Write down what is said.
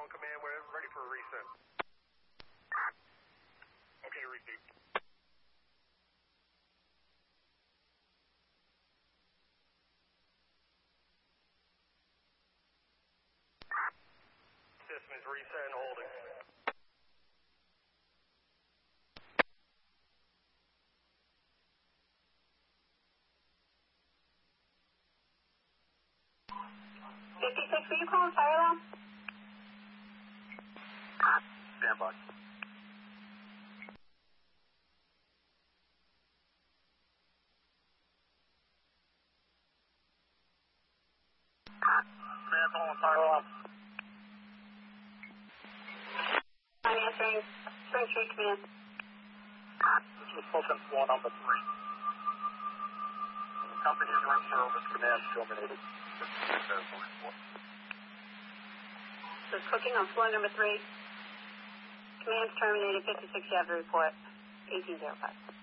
on command. We're ready for a reset. Okay, receive. System is reset and holding. Were you calling fire alarm? Stand by. Command calling fire alarm. I'm answering Spring Street Command. This is Fulton Floor number 3. Company's run service command terminated. So it's cooking on floor number 3. Command's terminated. 56 you have to report. 1805.